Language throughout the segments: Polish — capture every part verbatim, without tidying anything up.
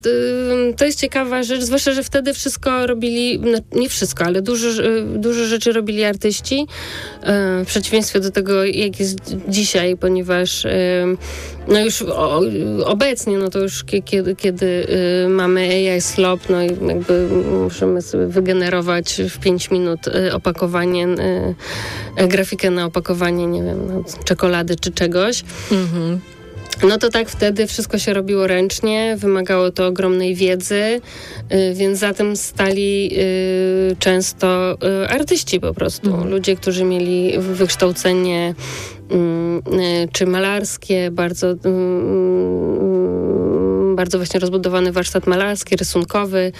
To jest ciekawa rzecz, zwłaszcza, że wtedy wszystko robili, no nie wszystko, ale dużo, dużo rzeczy robili artyści, w przeciwieństwie do tego, jak jest dzisiaj, ponieważ no już obecnie, no to już kiedy, kiedy mamy A I slop, no i jakby możemy sobie wygenerować w pięć minut opakowanie, grafikę na opakowanie, nie wiem, no, czekolady czy czegoś. Mhm. No to tak wtedy wszystko się robiło ręcznie, wymagało to ogromnej wiedzy, więc za tym stali często artyści po prostu. Mm. Ludzie, którzy mieli wykształcenie czy malarskie, bardzo, bardzo właśnie rozbudowany warsztat malarski, rysunkowy.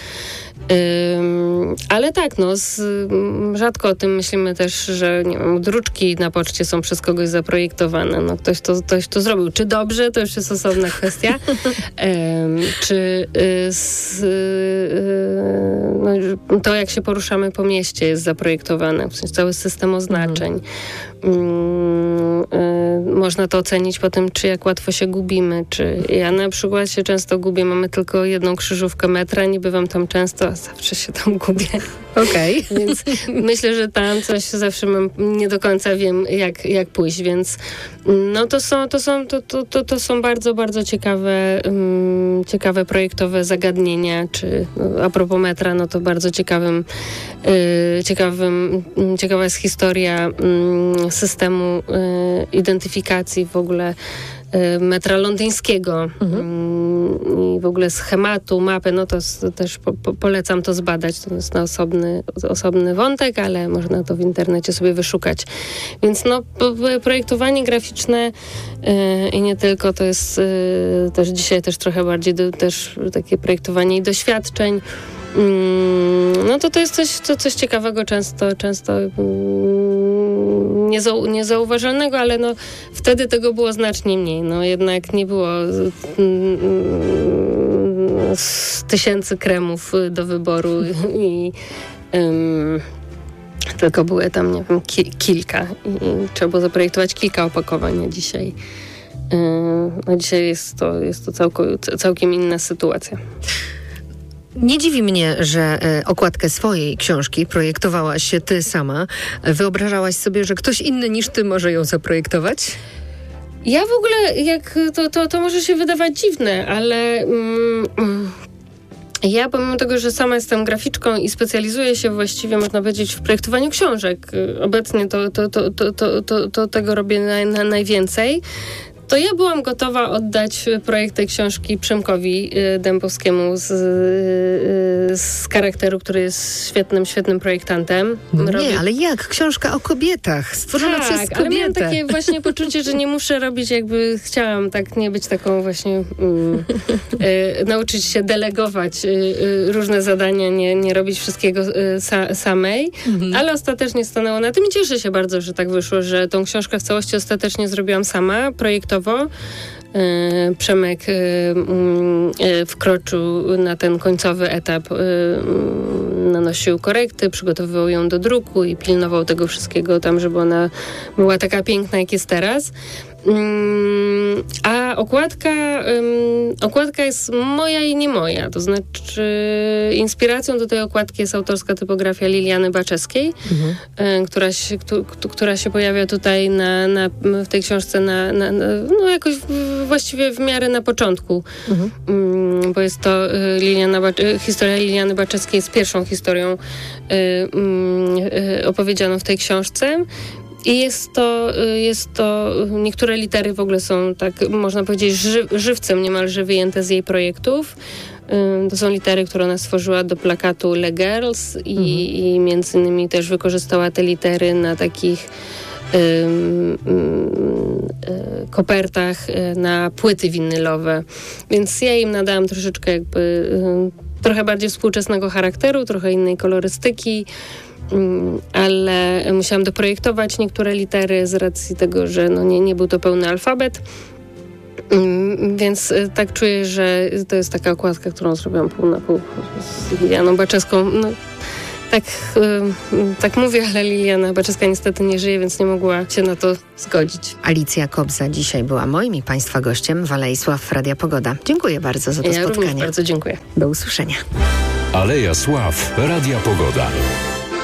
Ale tak, no, z, rzadko o tym myślimy też, że nie wiem, druczki na poczcie są przez kogoś zaprojektowane. No, ktoś, to, ktoś to zrobił. Czy dobrze, to już jest osobna kwestia. um, czy y, z, y, no, to, jak się poruszamy po mieście, jest zaprojektowane. W sensie cały system oznaczeń. Mm. Y, można to ocenić po tym, czy jak łatwo się gubimy. Czy ja na przykład się często gubię. Mamy tylko jedną krzyżówkę metra, nie bywam tam często, a zawsze się tam gubię. Okej. Okay. Więc myślę, że tam coś zawsze mam, nie do końca wiem, jak, jak pójść, więc no to są, to są, to, to, to, to są bardzo, bardzo ciekawe, um, ciekawe projektowe zagadnienia, czy no, a propos metra, no to bardzo ciekawym, y, ciekawym, ciekawa jest historia y, systemu y, identyfikacji w ogóle metra londyńskiego mhm. i w ogóle schematu, mapy, no to też po, po, polecam to zbadać. To jest na osobny, osobny wątek, ale można to w internecie sobie wyszukać. Więc no, projektowanie graficzne yy, i nie tylko, to jest yy, też dzisiaj też trochę bardziej do, też takie projektowanie i doświadczeń. Yy, no to to jest coś, to, coś ciekawego, często, często yy, Niezau- niezauważalnego, ale no wtedy tego było znacznie mniej. No jednak nie było z, z tysięcy kremów do wyboru i um, tylko były tam, nie wiem, ki- kilka i, i trzeba było zaprojektować kilka opakowań. A dzisiaj, um, a dzisiaj jest to, jest to całko, całkiem inna sytuacja. Nie dziwi mnie, że e, okładkę swojej książki projektowałaś ty sama. Wyobrażałaś sobie, że ktoś inny niż ty może ją zaprojektować? Ja w ogóle, jak to, to, to może się wydawać dziwne, ale mm, ja pomimo tego, że sama jestem graficzką i specjalizuję się właściwie, można powiedzieć, w projektowaniu książek, obecnie to, to, to, to, to, to, to tego robię na, na najwięcej, to ja byłam gotowa oddać projekt tej książki Przemkowi Dębowskiemu z, z charakteru, który jest świetnym, świetnym projektantem. No nie, ale jak? Książka o kobietach, stworzona tak, przez kobietę. Ale miałam takie właśnie poczucie, że nie muszę robić jakby, chciałam tak nie być taką właśnie, mm, y, nauczyć się delegować y, y, różne zadania, nie, nie robić wszystkiego y, sa, samej, mhm. ale ostatecznie stanęło na tym i cieszę się bardzo, że tak wyszło, że tą książkę w całości ostatecznie zrobiłam sama, projektowo. Przemek wkroczył na ten końcowy etap, nanosił korekty, przygotowywał ją do druku i pilnował tego wszystkiego tam, żeby ona była taka piękna, jak jest teraz. A okładka, okładka jest moja i nie moja. To znaczy inspiracją do tej okładki jest autorska typografia Liliany Baczewskiej, mhm. która, się, która się pojawia tutaj na, na, w tej książce na, na, no jakoś właściwie w miarę na początku. Mhm. Bo jest to Liliana, historia Liliany Baczewskiej jest pierwszą historią opowiedzianą w tej książce. I jest to, jest to, niektóre litery w ogóle są tak, można powiedzieć, ży, żywcem niemalże wyjęte z jej projektów. To są litery, które ona stworzyła do plakatu Le Girls i, mhm. i między innymi też wykorzystała te litery na takich um, um, kopertach na płyty winylowe. Więc ja im nadałam troszeczkę jakby um, trochę bardziej współczesnego charakteru, trochę innej kolorystyki. Ale musiałam doprojektować niektóre litery z racji tego, że no nie, nie był to pełny alfabet. Więc tak czuję, że to jest taka okładka, którą zrobiłam pół na pół z Lilianą Baczewską. No, tak, y, tak mówię, ale Liliana Baczyska niestety nie żyje, więc nie mogła się na to zgodzić. Alicja Kobza dzisiaj była moim i Państwa gościem w Alei Sław Radia Pogoda. Dziękuję bardzo za to ja spotkanie. Również bardzo dziękuję. Do usłyszenia. Aleja Sław Radia Pogoda.